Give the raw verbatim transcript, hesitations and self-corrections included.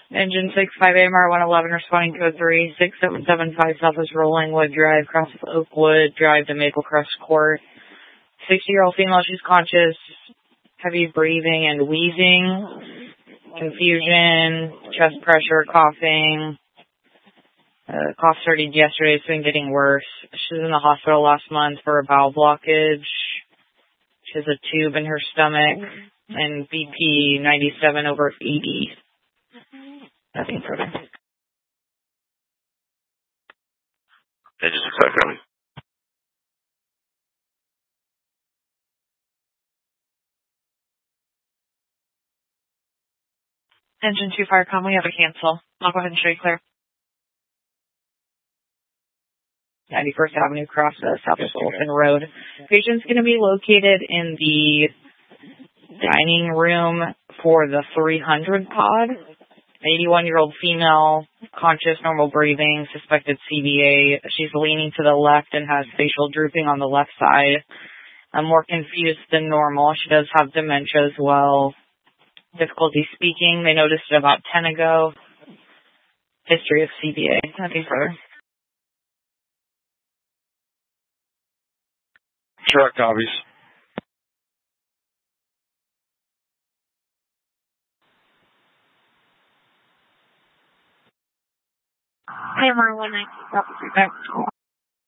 Engine six five A M R one eleven responding to a three six seven seven five Southwest Rollingwood Drive, cross Oakwood Drive to Maple Crest Court. sixty-year-old female, she's conscious, heavy breathing and wheezing, confusion, chest pressure, coughing. Uh, cough started yesterday, it's been getting worse. She was in the hospital last month for a bowel blockage. She has a tube in her stomach and B P ninety-seven over eighty. Nothing further. Engine six five coming. Engine two Firecom, we have a cancel. I'll go ahead and show you clear. ninety-first Avenue, cross the Southwest Wilson Road. Patient's going to be located in the dining room for the three hundred pod. eighty-one-year-old female, conscious, normal breathing, suspected C V A. She's leaning to the left and has facial drooping on the left side. I'm more confused than normal. She does have dementia as well. Difficulty speaking. They noticed it about ten ago. History of C V A. Nothing further. Truck copies. Hi, M R one nine.